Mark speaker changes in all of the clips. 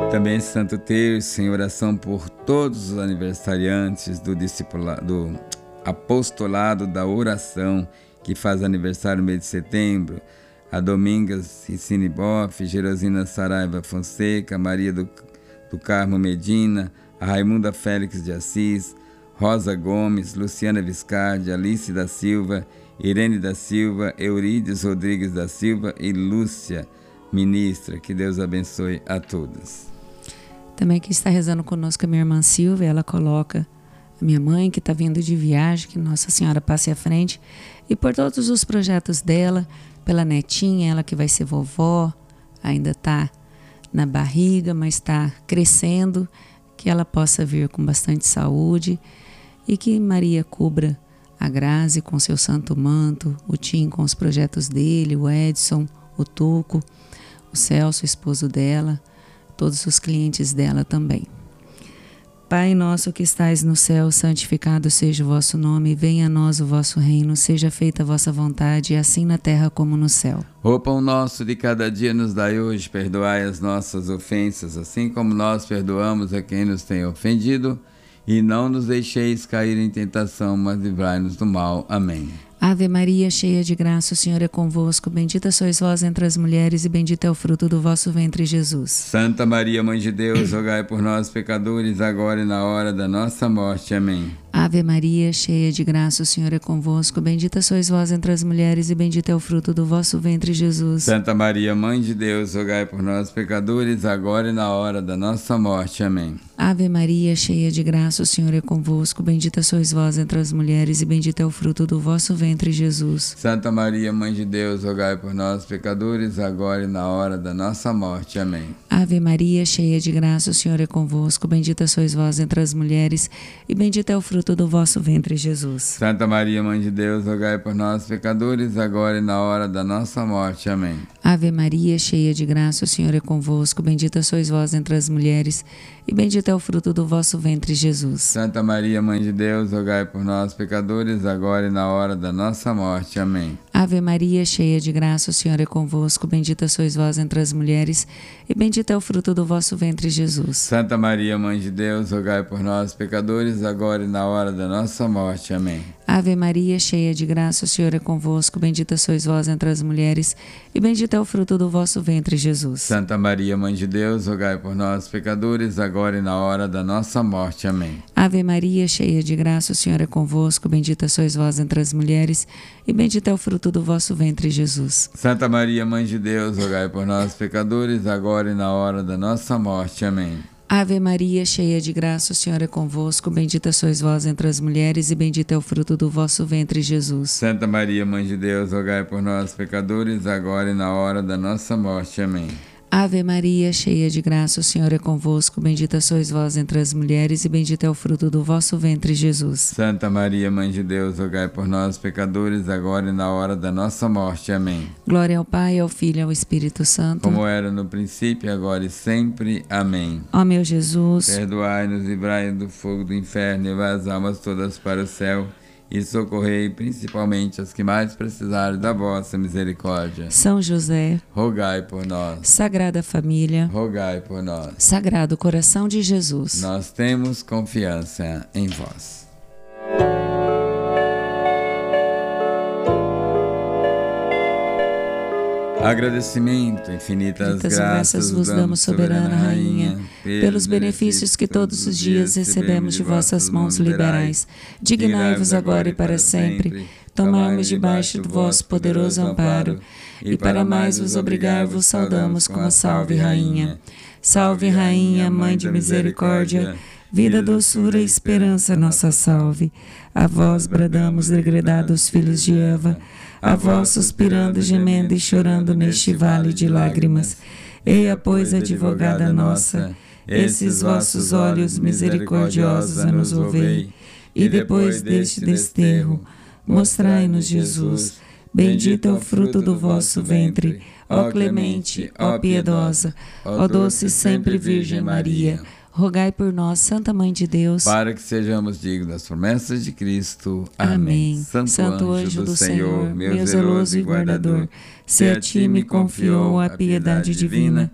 Speaker 1: Também Santo Terço, em oração por todos os aniversariantes do apostolado da oração, que faz aniversário no mês de setembro, a Domingas Ricine Boff, Gerosina Saraiva Fonseca, Maria do Carmo Medina, a Raimunda Félix de Assis, Rosa Gomes, Luciana Viscardi, Alice da Silva, Irene da Silva, Eurides Rodrigues da Silva e Lúcia Ministra. Que Deus abençoe a todas.
Speaker 2: Também que está rezando conosco a minha irmã Silvia, ela coloca a minha mãe que está vindo de viagem, que Nossa Senhora passe à frente, e por todos os projetos dela, pela netinha, ela que vai ser vovó, ainda está na barriga, mas está crescendo, que ela possa vir com bastante saúde e que Maria cubra a Grazi com seu santo manto, o Tim com os projetos dele, o Edson, o Tuco, o Celso, o esposo dela, todos os clientes dela também. Pai nosso que estais no céu, santificado seja o vosso nome, venha a nós o vosso reino, seja feita a vossa vontade, assim na terra como no céu.
Speaker 1: O pão nosso de cada dia nos dai hoje, perdoai as nossas ofensas, assim como nós perdoamos a quem nos tem ofendido, e não nos deixeis cair em tentação, mas livrai-nos do mal. Amém.
Speaker 2: Ave Maria, cheia de graça, o Senhor é convosco, bendita sois vós entre as mulheres e bendito é o fruto do vosso ventre, Jesus.
Speaker 1: Santa Maria, Mãe de Deus, rogai por nós, pecadores, agora e na hora da nossa morte. Amém.
Speaker 2: Ave Maria, cheia de graça, o Senhor é convosco, bendita sois vós entre as mulheres e bendito é o fruto do vosso ventre, Jesus.
Speaker 1: Santa Maria, Mãe de Deus, rogai por nós, pecadores, agora e na hora da nossa morte. Amém.
Speaker 2: Ave Maria, cheia de graça, o Senhor é convosco, bendita sois vós entre as mulheres e bendito é o fruto do vosso ventre, Jesus.
Speaker 1: Santa Maria, Mãe de Deus, rogai por nós, pecadores, agora e na hora da nossa morte. Amém.
Speaker 2: Ave Maria, cheia de graça, o Senhor é convosco, bendita sois vós entre as mulheres e bendito é o fruto do vosso ventre, Jesus.
Speaker 1: Santa Maria, Mãe de Deus, rogai por nós, pecadores, agora e na hora da nossa morte. Amém.
Speaker 2: Ave Maria, cheia de graça, o Senhor é convosco, bendita sois vós entre as mulheres e bendito é o fruto do vosso ventre, Jesus.
Speaker 1: Santa Maria, Mãe de Deus, rogai por nós, pecadores, agora e na hora da nossa morte. Amém.
Speaker 2: Ave Maria, cheia de graça, o Senhor é convosco, bendita sois vós entre as mulheres e bendito é o fruto do vosso ventre, Jesus.
Speaker 1: Santa Maria, Mãe de Deus, rogai por nós, pecadores, agora e na hora da nossa morte. Amém.
Speaker 2: Ave Maria, cheia de graça, o Senhor é convosco, bendita sois vós entre as mulheres e bendito é o fruto do vosso ventre, Jesus.
Speaker 1: Santa Maria, Mãe de Deus, rogai por nós, pecadores, agora e na hora da nossa morte. Amém.
Speaker 2: Ave Maria, cheia de graça, o Senhor é convosco, bendita sois vós entre as mulheres e bendito é o fruto do vosso ventre, Jesus.
Speaker 1: Santa Maria, Mãe de Deus, rogai por nós, pecadores, agora e na hora da nossa morte. Amém.
Speaker 2: Ave Maria, cheia de graça, o Senhor é convosco, bendita sois vós entre as mulheres e bendito é o fruto do vosso ventre, Jesus.
Speaker 1: Santa Maria, Mãe de Deus, rogai por nós, pecadores, agora e na hora da nossa morte. Amém.
Speaker 2: Ave Maria, cheia de graça, o Senhor é convosco, bendita sois vós entre as mulheres e bendito é o fruto do vosso ventre, Jesus.
Speaker 1: Santa Maria, Mãe de Deus, rogai por nós, pecadores, agora e na hora da nossa morte. Amém.
Speaker 2: Glória ao Pai, ao Filho e ao Espírito Santo.
Speaker 1: Como era no princípio, agora e sempre. Amém.
Speaker 2: Ó meu Jesus,
Speaker 1: perdoai-nos, livrai-nos do fogo do inferno, levai as almas todas para o céu e socorrei principalmente as que mais precisarem da vossa misericórdia.
Speaker 2: São José,
Speaker 1: rogai por nós.
Speaker 2: Sagrada Família,
Speaker 1: rogai por nós.
Speaker 2: Sagrado Coração de Jesus,
Speaker 1: nós temos confiança em vós. Agradecimento, infinitas graças vos damos, soberana Rainha, pelos benefícios que todos os dias recebemos de vossas mãos liberais. Dignai-vos agora e para sempre, tomai-nos debaixo do vosso poderoso amparo, e para mais vos obrigar vos saudamos com a Salve Rainha. Salve Rainha, Mãe de Misericórdia, vida, doçura e esperança, nossa salve. A vós bradamos, degredados filhos de Eva, a vós suspirando, gemendo e chorando neste vale de lágrimas. Eia, pois, advogada nossa, esses vossos olhos misericordiosos a nos ouvei, e depois deste desterro, mostrai-nos Jesus. Bendito é o fruto do vosso ventre, ó clemente, ó piedosa, ó doce sempre Virgem Maria.
Speaker 2: Rogai por nós, Santa Mãe de Deus,
Speaker 1: para que sejamos dignos das promessas de Cristo.
Speaker 2: Amém.
Speaker 1: Santo anjo do Senhor, meu zeloso e guardador, se a ti me confiou a piedade divina,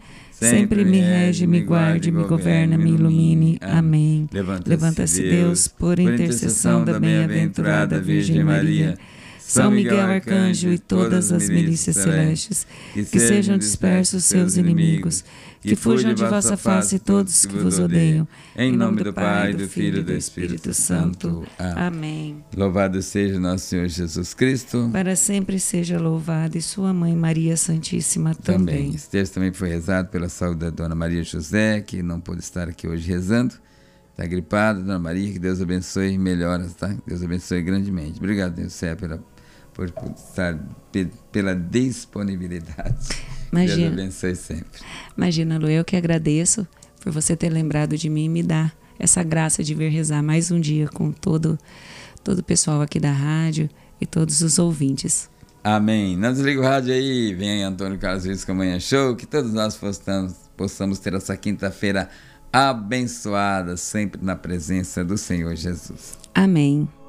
Speaker 2: sempre me rege, me guarde, me governa, me ilumine. Amém. Levanta-se Deus, por intercessão da bem-aventurada Virgem Maria, São Miguel Arcanjo e todas as milícias celestes, que sejam dispersos seus inimigos, que fujam de vossa face todos que vos odeiam. Em nome do Pai, do Filho e do Espírito Santo. Amém.
Speaker 1: Louvado seja nosso Senhor Jesus Cristo.
Speaker 2: Para sempre seja louvado, e sua Mãe Maria Santíssima também.
Speaker 1: Esse texto também foi rezado pela saúde da Dona Maria José, que não pôde estar aqui hoje rezando. Está gripada, Dona Maria, que Deus abençoe, melhoras, tá? Deus abençoe grandemente. Obrigado, Deus Céu, por estar, pela disponibilidade.
Speaker 2: Imagina,
Speaker 1: Deus abençoe sempre.
Speaker 2: Imagina, Lu, eu que agradeço por você ter lembrado de mim e me dar essa graça de vir rezar mais um dia com todo o pessoal aqui da rádio e todos os ouvintes.
Speaker 1: Amém. Não desliga o rádio aí, vem aí Antônio Carlos Vives com a Manhã Show, que todos nós possamos ter essa quinta-feira abençoada, sempre na presença do Senhor Jesus.
Speaker 2: Amém.